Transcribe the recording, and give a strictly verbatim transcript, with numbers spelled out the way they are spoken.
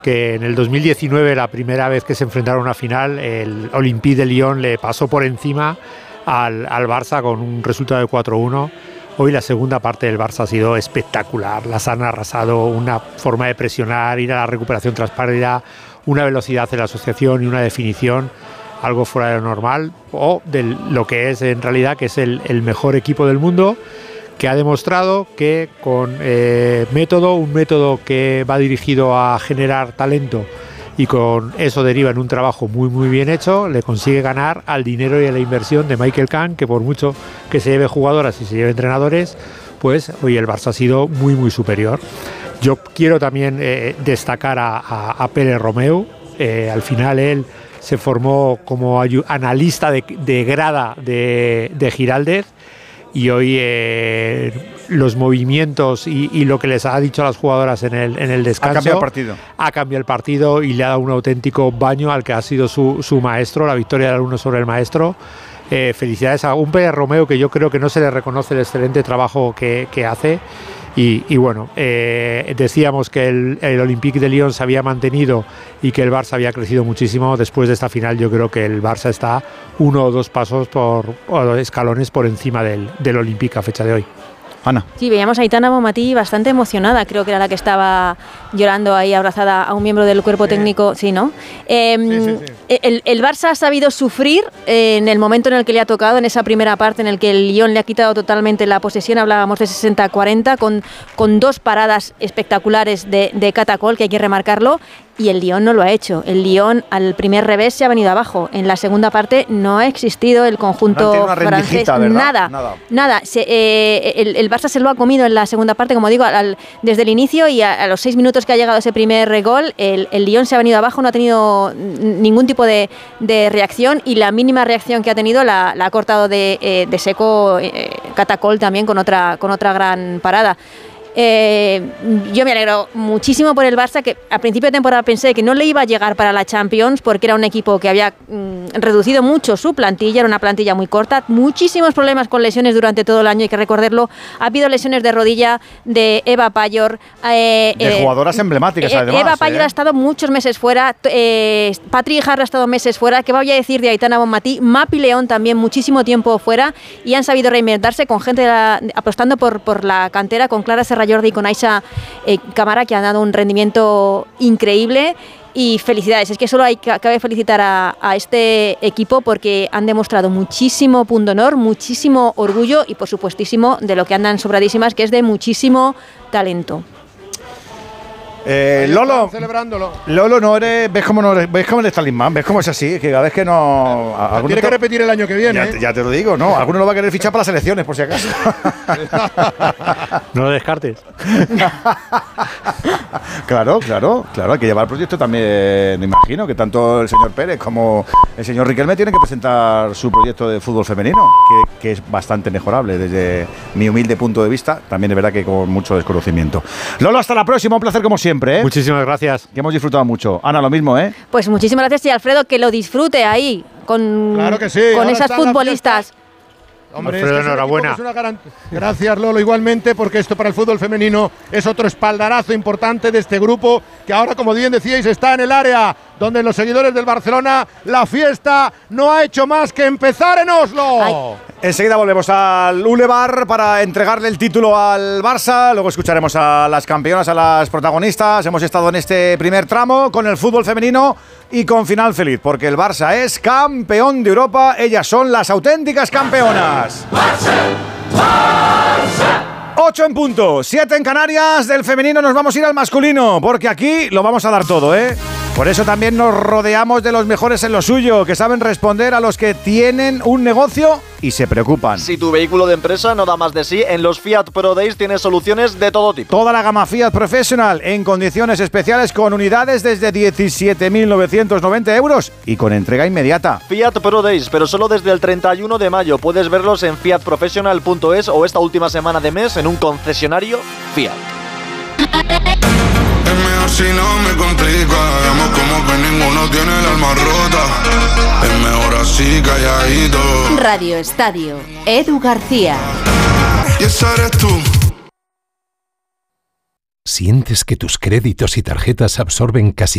que en el dos mil diecinueve, la primera vez que se enfrentaron a una final, el Olympique de Lyon le pasó por encima al, al Barça con un resultado de cuatro uno. Hoy la segunda parte del Barça ha sido espectacular, las han arrasado, una forma de presionar, ir a la recuperación tras pérdida, una velocidad en la asociación y una definición, algo fuera de lo normal, o de lo que es en realidad, que es el, el mejor equipo del mundo, que ha demostrado que con eh, método, un método que va dirigido a generar talento y con eso deriva en un trabajo muy muy bien hecho, le consigue ganar al dinero y a la inversión de Michael Kahn, que por mucho que se lleve jugadoras y se lleve entrenadores, pues hoy el Barça ha sido muy muy superior. Yo quiero también eh, destacar a, a, a Pere Romeu. Eh, al final él se formó como analista de, de grada de, de Giraldez, y hoy eh, los movimientos y, y lo que les ha dicho a las jugadoras en el, en el descanso ha cambiado el partido ha cambiado el partido y le ha dado un auténtico baño al que ha sido su, su maestro, la victoria del alumno sobre el maestro. Eh, felicidades a un Pere Romeu, que yo creo que no se le reconoce el excelente trabajo que, que hace. Y, y bueno, eh, decíamos que el, el Olympique de Lyon se había mantenido y que el Barça había crecido muchísimo. Después de esta final yo creo que el Barça está uno o dos pasos por, o escalones por encima del, del Olympique a fecha de hoy. Ana. Sí, veíamos a Aitana Bonmatí bastante emocionada, creo que era la que estaba llorando ahí abrazada a un miembro del cuerpo sí. técnico, sí, ¿no? Eh, sí, sí, sí. El, el Barça ha sabido sufrir eh, en el momento en el que le ha tocado, en esa primera parte en el que el Lyon le ha quitado totalmente la posesión, hablábamos de sesenta a cuarenta, con, con dos paradas espectaculares de, de Catacol, que hay que remarcarlo, y el Lyon no lo ha hecho. El Lyon al primer revés se ha venido abajo. En la segunda parte no ha existido el conjunto no francés. ¿verdad? Nada, nada. nada. Se, eh, el, el Barça se lo ha comido en la segunda parte, como digo, al, desde el inicio, y a, a los seis minutos que ha llegado ese primer gol, el, el Lyon se ha venido abajo, no ha tenido ningún tipo de, de reacción, y la mínima reacción que ha tenido la, la ha cortado de, eh, de seco eh, Catacol también con otra, con otra gran parada. Eh, yo me alegro muchísimo por el Barça, que a principio de temporada pensé que no le iba a llegar para la Champions porque era un equipo que había mm, reducido mucho su plantilla, era una plantilla muy corta, muchísimos problemas con lesiones durante todo el año, hay que recordarlo. Ha habido lesiones de rodilla de Eva Payor, eh, de eh, jugadoras emblemáticas, eh, además. Eva Payor eh. ha estado muchos meses fuera, eh, Patrick Harra ha estado meses fuera, ¿qué voy a decir de Aitana Bonmatí? Mapi León también muchísimo tiempo fuera, y han sabido reinventarse con gente la, apostando por, por la cantera, con Clara Serra Jordi y con Aisha eh, Camara, que han dado un rendimiento increíble. Y felicidades, es que solo hay que cabe felicitar a, a este equipo porque han demostrado muchísimo pundonor, muchísimo orgullo y por supuestísimo de lo que andan sobradísimas, que es de muchísimo talento. Eh, Lolo, celebrándolo. Lolo, no eres, ves cómo no eres, ves cómo eres talismán, ves cómo es así, que cada vez que no. Tiene que te, repetir el año que viene. Ya, ¿eh? ya te lo digo, no. Alguno lo va a querer fichar para las elecciones, por si acaso. No lo descartes. Claro, claro, claro. Hay que llevar el proyecto también, me imagino, que tanto el señor Pérez como el señor Riquelme tienen que presentar su proyecto de fútbol femenino, que, que es bastante mejorable desde mi humilde punto de vista. También es verdad que con mucho desconocimiento. Lolo, hasta la próxima, un placer como siempre. Siempre, ¿eh? Muchísimas gracias. Que hemos disfrutado mucho. Ana, lo mismo, ¿eh? Pues muchísimas gracias, y Alfredo, que lo disfrute ahí con, claro que sí. con esas futbolistas. Hombre, Alfredo, es que enhorabuena. Es una garant- Gracias, Lolo, igualmente, porque esto para el fútbol femenino es otro espaldarazo importante de este grupo, que ahora, como bien decíais, está en el área donde los seguidores del Barcelona, la fiesta no ha hecho más que empezar en Oslo. Ay. Enseguida volvemos al Boulevard para entregarle el título al Barça. Luego escucharemos a las campeonas, a las protagonistas. Hemos estado en este primer tramo con el fútbol femenino y con final feliz, porque el Barça es campeón de Europa. Ellas son las auténticas campeonas. Barça, Barça. ocho en punto, siete en Canarias. Del femenino nos vamos a ir al masculino, porque aquí lo vamos a dar todo, ¿eh? Por eso también nos rodeamos de los mejores en lo suyo, que saben responder a los que tienen un negocio y se preocupan. Si tu vehículo de empresa no da más de sí, en los Fiat Pro Days tienes soluciones de todo tipo. Toda la gama Fiat Professional en condiciones especiales, con unidades desde diecisiete mil novecientos noventa euros y con entrega inmediata. Fiat Pro Days, pero solo desde el treinta y uno de mayo. Puedes verlos en fiat professional punto es o esta última semana de mes en un concesionario Fiat. Es mejor si no me complico, hagamos como que ninguno tiene el alma rota. Es mejor así, calladito. Radio Estadio, Edu García. Y esa eres tú. ¿Sientes que tus créditos y tarjetas absorben casi